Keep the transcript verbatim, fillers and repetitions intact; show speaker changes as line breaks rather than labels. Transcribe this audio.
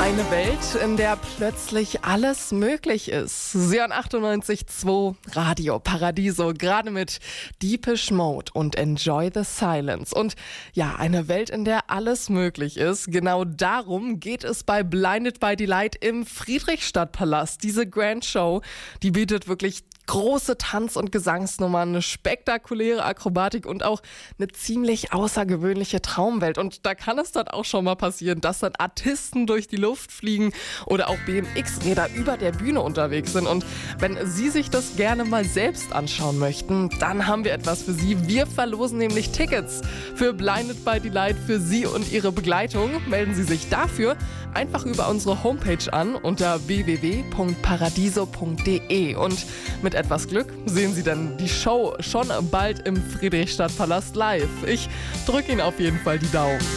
Eine Welt, in der plötzlich alles möglich ist. Sie hören achtundneunzig Komma zwei Radio Paradiso, gerade mit Deepish Mode und Enjoy the Silence. Und ja, eine Welt, in der alles möglich ist. Genau darum geht es bei Blinded by Delight im Friedrichstadtpalast. Diese Grand Show, die bietet wirklich große Tanz- und Gesangsnummern, eine spektakuläre Akrobatik und auch eine ziemlich außergewöhnliche Traumwelt. Und da kann es dann auch schon mal passieren, dass dann Artisten durch die Luft fliegen oder auch B M X-Räder über der Bühne unterwegs sind. Und wenn Sie sich das gerne mal selbst anschauen möchten, dann haben wir etwas für Sie. Wir verlosen nämlich Tickets für Blinded by Delight für Sie und Ihre Begleitung. Melden Sie sich dafür einfach über unsere Homepage an unter w w w punkt paradiso punkt d e. Und mit etwas Glück sehen Sie dann die Show schon bald im Friedrichstadtpalast live. Ich drücke Ihnen auf jeden Fall die Daumen.